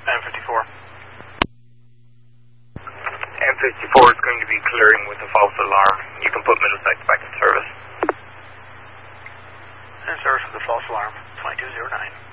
M54. M54 is going to be clearing with a false alarm. You can put Middlesex back in service. In service with a false alarm, 2209.